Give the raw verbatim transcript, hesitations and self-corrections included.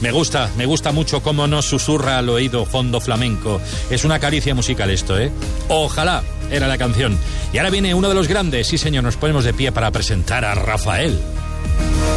Me gusta, me gusta mucho cómo nos susurra al oído Fondo Flamenco. Es una caricia musical esto, ¿eh? Ojalá era la canción. Y ahora viene uno de los grandes. Sí, señor, nos ponemos de pie para presentar a Rafael.